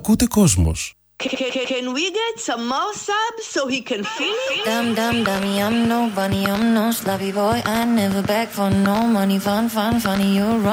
ακούτε Κόσμος. Can we get some more subs so he can feel it? Dumb, dummy, I'm no bunny, I'm no sloppy boy. I never beg for no money, funny, you're wrong.